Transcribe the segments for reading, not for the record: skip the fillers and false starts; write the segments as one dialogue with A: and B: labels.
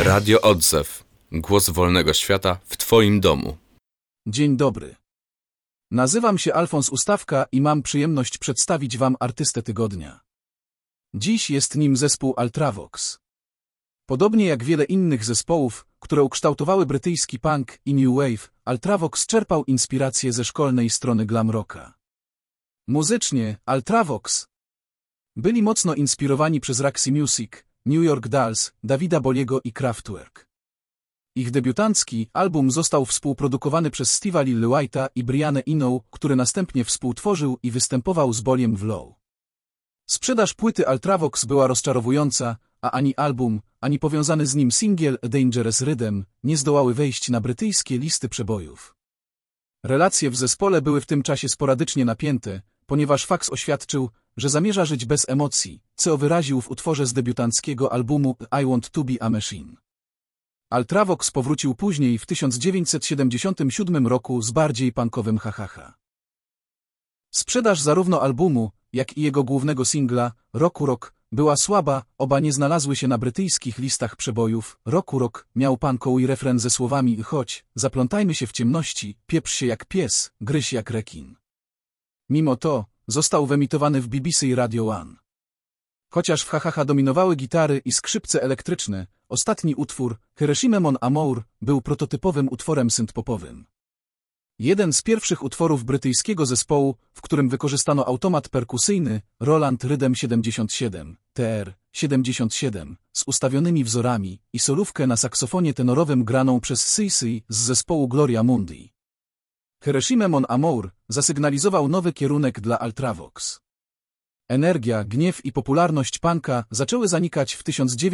A: Radio Odzew. Głos wolnego świata w Twoim domu.
B: Dzień dobry. Nazywam się Alfons Ustawka i mam przyjemność przedstawić Wam artystę tygodnia. Dziś jest nim zespół Ultravox. Podobnie jak wiele innych zespołów, które ukształtowały brytyjski punk i new wave, Ultravox czerpał inspirację ze szkolnej strony glam rocka. Muzycznie Ultravox byli mocno inspirowani przez Roxy Music, New York Dolls, Davida Bolliego i Kraftwerk. Ich debiutancki album został współprodukowany przez Steve'a Lillywhite'a i Brianę Eno, który następnie współtworzył i występował z Bolliem w Low. Sprzedaż płyty Ultravox była rozczarowująca, a ani album, ani powiązany z nim singiel A Dangerous Rhythm nie zdołały wejść na brytyjskie listy przebojów. Relacje w zespole były w tym czasie sporadycznie napięte, ponieważ Fax oświadczył, że zamierza żyć bez emocji, co wyraził w utworze z debiutanckiego albumu I Want to Be a Machine. Ultravox powrócił później w 1977 roku z bardziej punkowym hahaha. Sprzedaż zarówno albumu, jak i jego głównego singla, Roku Rock, była słaba, oba nie znalazły się na brytyjskich listach przebojów. Roku Rock miał punkowy refren ze słowami choć, zaplątajmy się w ciemności, pieprz się jak pies, gryź jak rekin. Mimo to, został wyemitowany w BBC Radio 1. Chociaż w hahaha dominowały gitary i skrzypce elektryczne, ostatni utwór, Hiroshima Mon Amour, był prototypowym utworem synthpopowym. Jeden z pierwszych utworów brytyjskiego zespołu, w którym wykorzystano automat perkusyjny, Roland Rhythm 77, TR-77, z ustawionymi wzorami i solówkę na saksofonie tenorowym graną przez CC z zespołu Gloria Mundi. Hiroshima Mon Amour zasygnalizował nowy kierunek dla Ultravox. Energia, gniew i popularność punka zaczęły zanikać w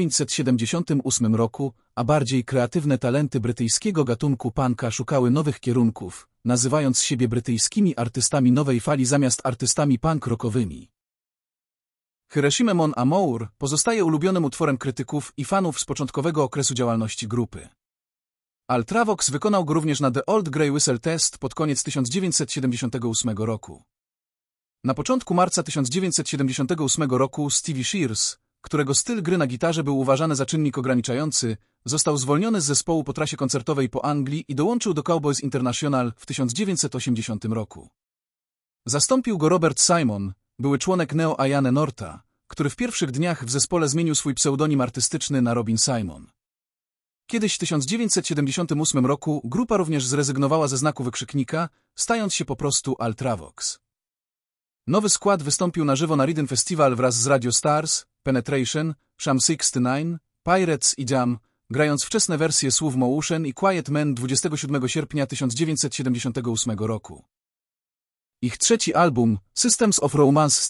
B: 1978 roku, a bardziej kreatywne talenty brytyjskiego gatunku punka szukały nowych kierunków, nazywając siebie brytyjskimi artystami nowej fali zamiast artystami punk rockowymi. Hiroshima Mon Amour pozostaje ulubionym utworem krytyków i fanów z początkowego okresu działalności grupy. Ultravox wykonał go również na The Old Grey Whistle Test pod koniec 1978 roku. Na początku marca 1978 roku Stevie Shears, którego styl gry na gitarze był uważany za czynnik ograniczający, został zwolniony z zespołu po trasie koncertowej po Anglii i dołączył do Cowboys International w 1980 roku. Zastąpił go Robert Simon, były członek Neo Ayane Norta, który w pierwszych dniach w zespole zmienił swój pseudonim artystyczny na Robin Simon. Kiedyś w 1978 roku grupa również zrezygnowała ze znaku wykrzyknika, stając się po prostu Ultravox. Nowy skład wystąpił na żywo na Reading Festival wraz z Radio Stars, Penetration, Sham 69, Pirates i Jam, grając wczesne wersje słów Motion i Quiet Man 27 sierpnia 1978 roku. Ich trzeci album, Systems of Romance z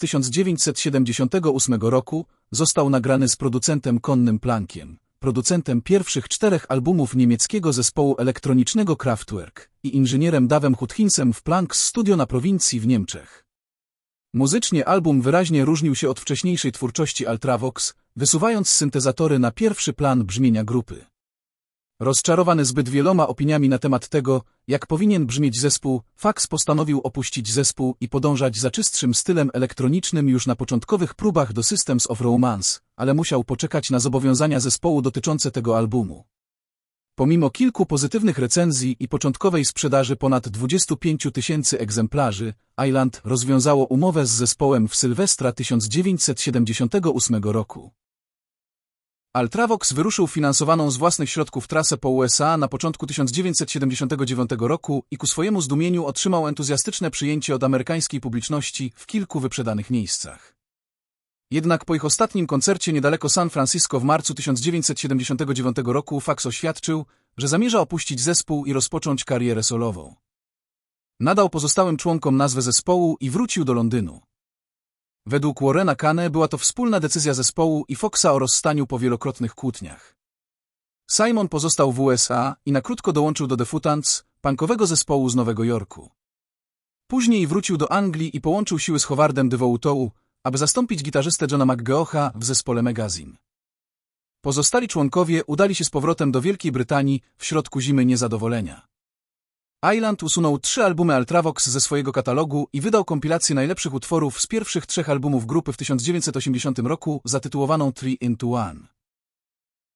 B: 1978 roku, został nagrany z producentem Connym Plankiem, producentem pierwszych 4 albumów niemieckiego zespołu elektronicznego Kraftwerk i inżynierem Davem Hutchinsem w Planks Studio na prowincji w Niemczech. Muzycznie album wyraźnie różnił się od wcześniejszej twórczości Ultravox, wysuwając syntezatory na pierwszy plan brzmienia grupy. Rozczarowany zbyt wieloma opiniami na temat tego, jak powinien brzmieć zespół, Fax postanowił opuścić zespół i podążać za czystszym stylem elektronicznym już na początkowych próbach do Systems of Romance, ale musiał poczekać na zobowiązania zespołu dotyczące tego albumu. Pomimo kilku pozytywnych recenzji i początkowej sprzedaży ponad 25 000 egzemplarzy, Island rozwiązało umowę z zespołem w Sylwestra 1978 roku. Ultravox wyruszył finansowaną z własnych środków trasę po USA na początku 1979 roku i ku swojemu zdumieniu otrzymał entuzjastyczne przyjęcie od amerykańskiej publiczności w kilku wyprzedanych miejscach. Jednak po ich ostatnim koncercie niedaleko San Francisco w marcu 1979 roku Fax oświadczył, że zamierza opuścić zespół i rozpocząć karierę solową. Nadał pozostałym członkom nazwę zespołu i wrócił do Londynu. Według Warrena Kane była to wspólna decyzja zespołu i Foxa o rozstaniu po wielokrotnych kłótniach. Simon pozostał w USA i na krótko dołączył do The Futants, punkowego zespołu z Nowego Jorku. Później wrócił do Anglii i połączył siły z Howardem Devouteux, aby zastąpić gitarzystę Johna McGeocha w zespole Magazine. Pozostali członkowie udali się z powrotem do Wielkiej Brytanii w środku zimy niezadowolenia. Island usunął 3 albumy Ultravox ze swojego katalogu i wydał kompilację najlepszych utworów z pierwszych 3 albumów grupy w 1980 roku zatytułowaną 3 into 1.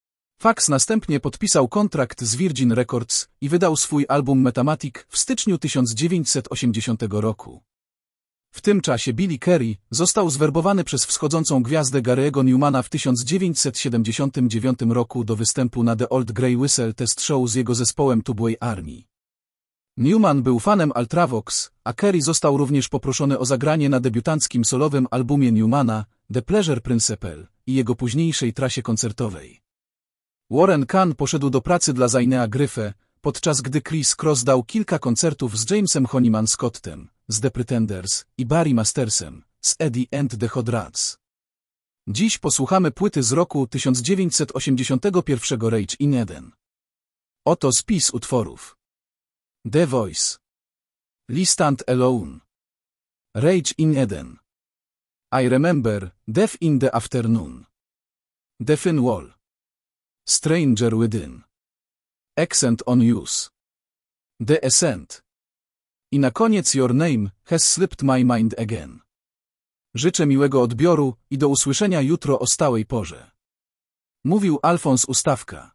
B: Fax następnie podpisał kontrakt z Virgin Records i wydał swój album Metamatic w styczniu 1980 roku. W tym czasie Billy Currie został zwerbowany przez wschodzącą gwiazdę Gary'ego Newmana w 1979 roku do występu na The Old Grey Whistle Test Show z jego zespołem Tubeway Army. Newman był fanem Ultravox, a Currie został również poproszony o zagranie na debiutanckim solowym albumie Newmana The Pleasure Principle i jego późniejszej trasie koncertowej. Warren Kahn poszedł do pracy dla Zaynea Gryffe, podczas gdy Chris Cross dał kilka koncertów z Jamesem Honeyman Scottem, z The Pretenders i Barry Mastersem, z Eddie and the Hot Rods. Dziś posłuchamy płyty z roku 1981 Rage in Eden. Oto spis utworów. The Voice. Lee Stand Alone. Rage in Eden. I Remember, Death in the Afternoon. The Thin Wall. Stranger Within. Accent on Use. The Ascent. I na koniec Your Name Has Slipped My Mind Again. Życzę miłego odbioru i do usłyszenia jutro o stałej porze. Mówił Alfons Ustawka.